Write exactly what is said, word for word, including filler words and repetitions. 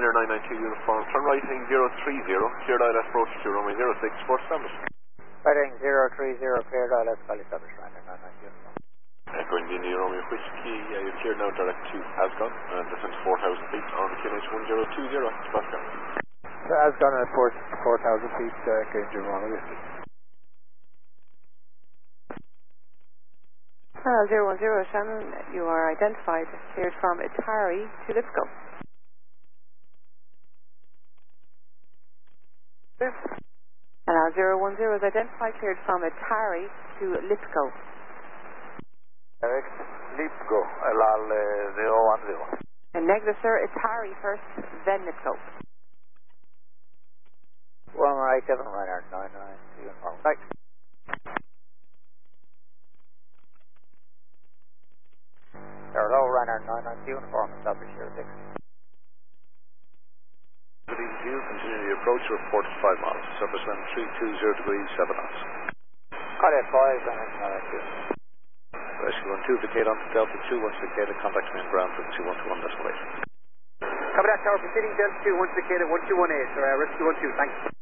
Ryanair nine nine two uniform, turn right heading zero three zero, clear dial approach to runway zero six for established. Heading zero three zero, clear dial escalate established, Ryanair nine nine two uniform. Echoing the India Romeo Whiskey, uh, you're cleared now direct to Asgon, and descend four thousand feet on Q N H one zero two zero, Pascal. So Asgon at four thousand feet, uh, Q N H one Whiskey. Uh, zero one zero, Shannon, you are identified, cleared from Atari to Lipsco. Uh, zero one zero is identified, cleared from Atari to Lipsco. Direct, Lipsco, Elal uh, zero one zero. And negative, sir, Atari first, then Lipsco. one right seven, Ryanair nine nine two uniform. Right. Hello, Ryanair nine nine two uniform, established zero six. Good evening to you, continue your approach, report five miles, surface wind three two zero degrees, seven knots. Cardiac five, Ryanair nine nine two. Rescue one two, vacate on Delta two, once vacated, contact me on ground for two one two one decimal eight. Copy that, tower, proceeding Delta two, once vacated, one two one eight, uh, rescue one two, thanks.